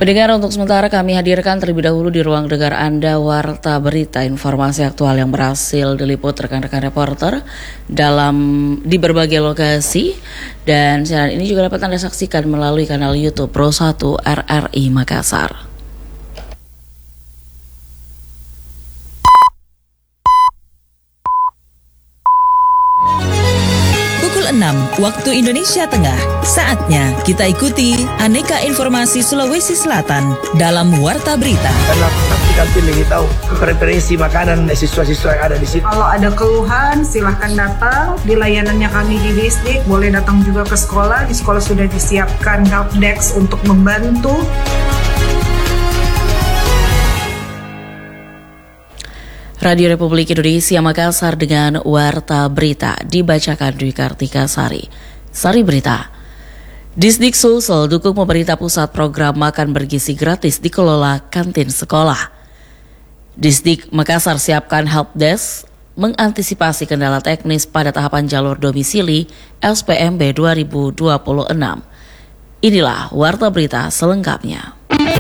Pendengar, untuk sementara kami hadirkan terlebih dahulu di ruang dengar Anda Warta Berita, informasi aktual yang berhasil diliput rekan-rekan reporter di berbagai lokasi, dan siaran ini juga dapat Anda saksikan melalui kanal YouTube Pro 1 RRI Makassar. Pukul 6 waktu Indonesia Tengah. Saatnya kita ikuti aneka informasi Sulawesi Selatan dalam Warta Berita. Karena kantin lagi tahu preferensi makanan siswa-siswa yang ada di situ. Kalau ada keluhan silahkan datang di layanannya kami di distrik. Boleh datang juga ke sekolah. Di sekolah sudah disiapkan help desk untuk membantu. Radio Republik Indonesia Makassar dengan Warta Berita dibacakan Dwi Kartika Sari. Sari Berita. Disdik Sulsel dukung pemerintah pusat program makan bergizi gratis dikelola kantin sekolah. Disdik Makassar siapkan help desk mengantisipasi kendala teknis pada tahapan jalur domisili SPMB 2026. Inilah Warta Berita selengkapnya.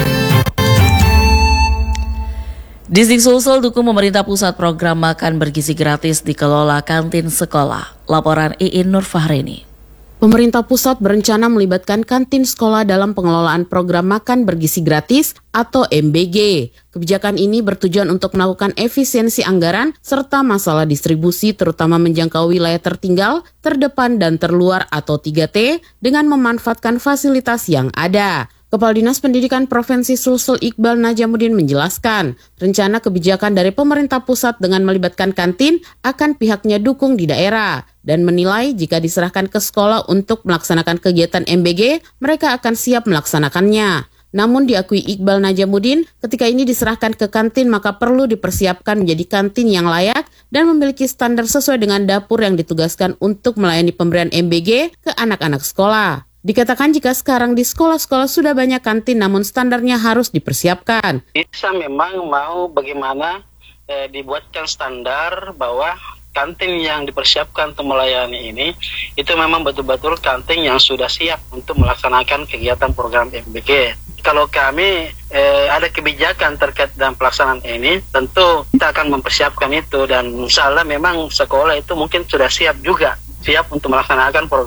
Disdik Sulsel dukung pemerintah pusat program makan bergizi gratis dikelola kantin sekolah. Laporan Iin Nur Fahrini. Pemerintah pusat berencana melibatkan kantin sekolah dalam pengelolaan program makan bergizi gratis atau MBG. Kebijakan ini bertujuan untuk melakukan efisiensi anggaran serta masalah distribusi terutama menjangkau wilayah tertinggal, terdepan dan terluar atau 3T dengan memanfaatkan fasilitas yang ada. Kepala Dinas Pendidikan Provinsi Sulsel Iqbal Najamuddin menjelaskan, rencana kebijakan dari pemerintah pusat dengan melibatkan kantin akan pihaknya dukung di daerah dan menilai jika diserahkan ke sekolah untuk melaksanakan kegiatan MBG, mereka akan siap melaksanakannya. Namun diakui Iqbal Najamuddin, ketika ini diserahkan ke kantin maka perlu dipersiapkan menjadi kantin yang layak dan memiliki standar sesuai dengan dapur yang ditugaskan untuk melayani pemberian MBG ke anak-anak sekolah. Dikatakan jika sekarang di sekolah-sekolah sudah banyak kantin namun standarnya harus dipersiapkan. Bisa memang mau bagaimana dibuatkan standar bahwa kantin yang dipersiapkan untuk melayani ini itu memang betul-betul kantin yang sudah siap untuk melaksanakan kegiatan program MBG. Kalau kami ada kebijakan terkait dengan pelaksanaan ini, tentu kita akan mempersiapkan itu dan insya Allah memang sekolah itu mungkin sudah siap juga, siap untuk melaksanakan program